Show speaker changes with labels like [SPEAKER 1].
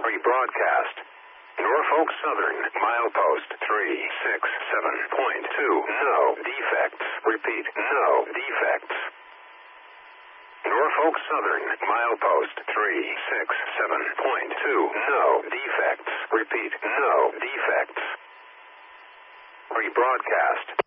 [SPEAKER 1] Rebroadcast. Norfolk Southern, milepost 367.2. No defects. Repeat, no defects. Norfolk Southern, milepost 367.2. No defects. Repeat, no defects. Rebroadcast.